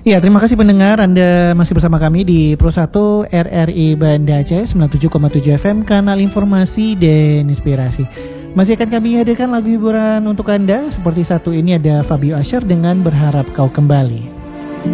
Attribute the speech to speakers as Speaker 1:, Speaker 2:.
Speaker 1: Ya, terima kasih pendengar, Anda masih bersama kami di Pro 1 RRI Banda Aceh 97,7 FM, kanal informasi dan inspirasi. Masih akan kami hadirkan lagu hiburan untuk Anda. Seperti satu ini ada Fabio Asher dengan Berharap Kau Kembali.